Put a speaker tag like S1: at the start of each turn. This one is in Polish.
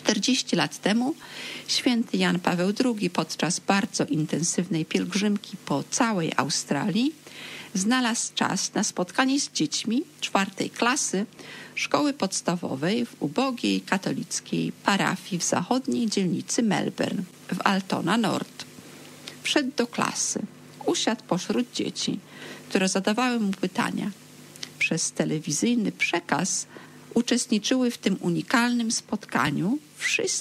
S1: 40 lat temu święty Jan Paweł II podczas bardzo intensywnej pielgrzymki po całej Australii znalazł czas na spotkanie z dziećmi 4. klasy szkoły podstawowej w ubogiej katolickiej parafii w zachodniej dzielnicy Melbourne w Altona Nord. Wszedł do klasy, usiadł pośród dzieci, które zadawały mu pytania. Przez telewizyjny przekaz uczestniczyły w tym unikalnym spotkaniu wszystkie